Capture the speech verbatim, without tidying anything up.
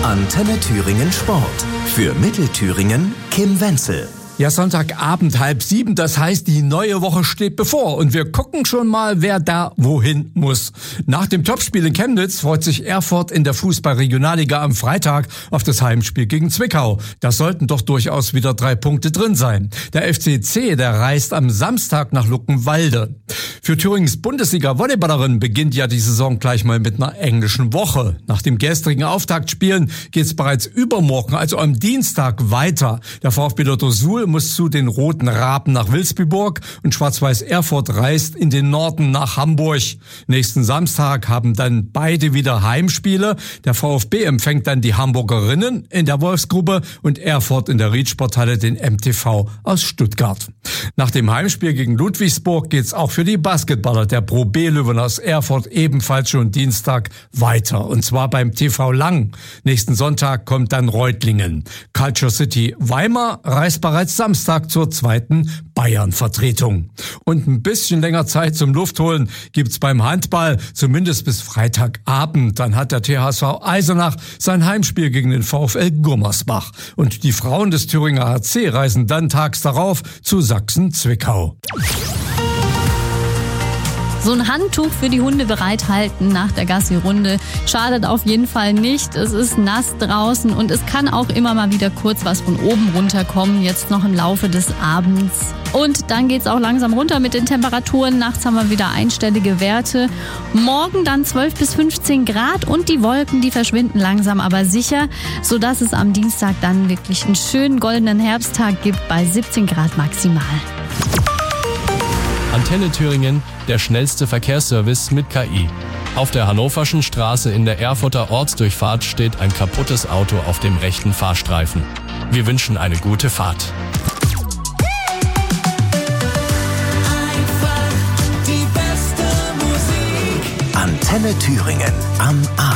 Antenne Thüringen Sport. Für Mittelthüringen Kim Wenzel. Ja, Sonntagabend halb sieben, das heißt, die neue Woche steht bevor und wir gucken schon mal, wer da wohin muss. Nach dem Topspiel in Chemnitz freut sich Erfurt in der Fußball-Regionalliga am Freitag auf das Heimspiel gegen Zwickau. Da sollten doch durchaus wieder drei Punkte drin sein. Der F C C, der reist am Samstag nach Luckenwalde. Für Thüringens Bundesliga-Volleyballerin beginnt ja die Saison gleich mal mit einer englischen Woche. Nach dem gestrigen Auftaktspielen geht's bereits übermorgen, also am Dienstag, weiter. Der VfB Lotto Suhl muss zu den Roten Raben nach Wilsbiburg und Schwarz-Weiß Erfurt reist in den Norden nach Hamburg. Nächsten Samstag haben dann beide wieder Heimspiele. Der VfB empfängt dann die Hamburgerinnen in der Wolfsgrube und Erfurt in der Riedsporthalle den M T V aus Stuttgart. Nach dem Heimspiel gegen Ludwigsburg geht's auch für die Basketballer der Pro B-Löwen aus Erfurt ebenfalls schon Dienstag weiter. Und zwar beim T V Lang. Nächsten Sonntag kommt dann Reutlingen. Culture City Weimar reist bereits Samstag zur zweiten Bayern-Vertretung. Und ein bisschen länger Zeit zum Luftholen gibt's beim Handball, zumindest bis Freitagabend. Dann hat der T H S V Eisenach sein Heimspiel gegen den VfL Gummersbach. Und die Frauen des Thüringer H C reisen dann tags darauf zu Sachsen-Zwickau. So ein Handtuch für die Hunde bereithalten nach der Gassi-Runde schadet auf jeden Fall nicht. Es ist nass draußen und es kann auch immer mal wieder kurz was von oben runterkommen, jetzt noch im Laufe des Abends. Und dann geht's auch langsam runter mit den Temperaturen. Nachts haben wir wieder einstellige Werte. Morgen dann zwölf bis fünfzehn Grad und die Wolken, die verschwinden langsam aber sicher, sodass es am Dienstag dann wirklich einen schönen goldenen Herbsttag gibt bei siebzehn Grad maximal. Antenne Thüringen, der schnellste Verkehrsservice mit K I. Auf der Hannoverschen Straße in der Erfurter Ortsdurchfahrt steht ein kaputtes Auto auf dem rechten Fahrstreifen. Wir wünschen eine gute Fahrt. Antenne Thüringen am Abend.